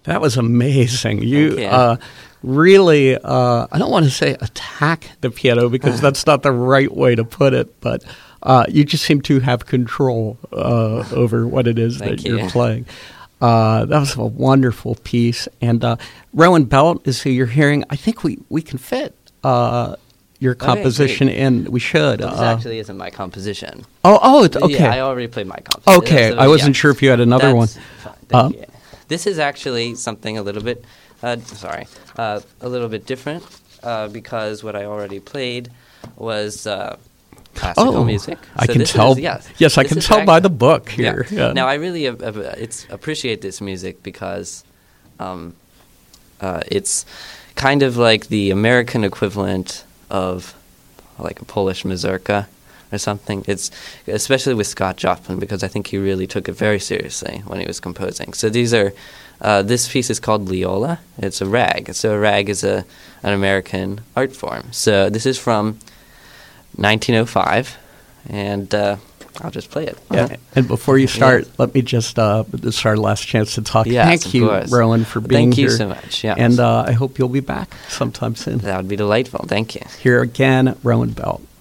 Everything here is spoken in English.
That was amazing. Thank You you. really, I don't want to say attack the piano because that's not the right way to put it, but you just seem to have control over what it is Thank that you. you're playing. That was a wonderful piece. And Rowan Belt is who you're hearing. I think we can fit your composition great. in. We should. Well, this actually isn't my composition. It's okay. Yeah, I already played my composition. Okay, So, I wasn't sure if you had another one. Fine. Thank you. This is actually something a little bit, a little bit different because what I already played was classical music. I So can this tell. Is, yes, yes, I this can is tell by the book here. Yeah. Yeah. Now, I really appreciate this music because it's kind of like the American equivalent of like a Polish mazurka or something. It's especially with Scott Joplin because I think he really took it very seriously when he was composing. So these are this piece is called Leola. It's a rag. So a rag is an American art form. So this is from 1905, and I'll just play it. Yeah. Okay. And before you start, let me just, this is our last chance to talk. Yes, Thank of you, course. Rowan, for being Thank you here. so much. Yes. And I hope you'll be back sometime soon. That would be delightful. Thank you. Here again, Rowan Belt.